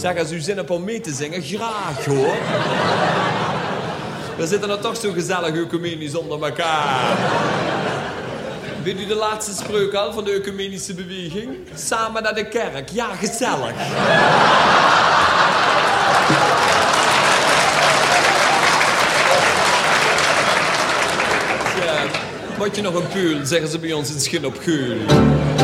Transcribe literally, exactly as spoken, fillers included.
Zeg, als u zin hebt om mee te zingen, graag hoor. We zitten er toch zo gezellig ecumenisch onder elkaar. Weet u de laatste spreuk al van de ecumenische beweging? Samen naar de kerk. Ja, gezellig. Ja, word je nog een peul, zeggen ze bij ons in Schin op Geul.